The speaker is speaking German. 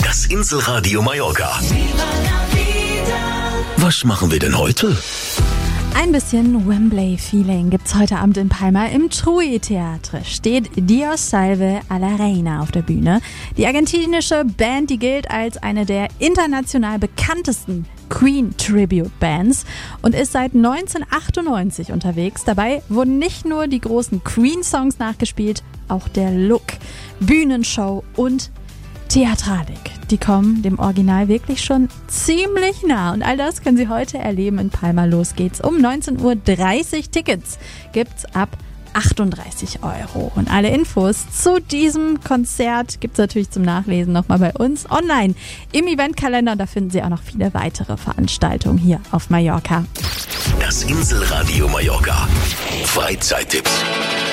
Das Inselradio Mallorca. Was machen wir denn heute? Ein bisschen Wembley-Feeling gibt's heute Abend in Palma im TRUI-Theater. Steht Dios Salve a la Reina auf der Bühne. Die argentinische Band, die gilt als eine der international bekanntesten Queen-Tribute-Bands und ist seit 1998 unterwegs. Dabei wurden nicht nur die großen Queen-Songs nachgespielt, auch der Look, Bühnenshow und Theatralik. Die kommen dem Original wirklich schon ziemlich nah. Und all das können Sie heute erleben in Palma. Los geht's um 19.30 Uhr. Tickets gibt's ab 38 €. Und alle Infos zu diesem Konzert gibt's natürlich zum Nachlesen nochmal bei uns online im Eventkalender. Und da finden Sie auch noch viele weitere Veranstaltungen hier auf Mallorca. Das Inselradio Mallorca. Freizeittipps.